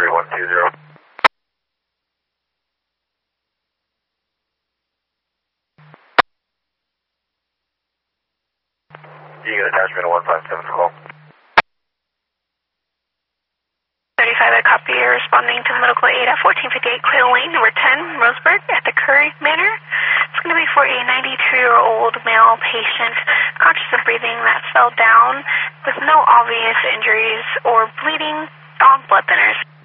3120. Egan attachment 157 call. 35, I copy. You're responding to the medical aid at 1458 Quail Lane, number 10, Roseburg, at the Curry Manor. It's going to be for a 92-year-old male patient, conscious of breathing, that fell down with no obvious injuries or bleeding on blood thinners.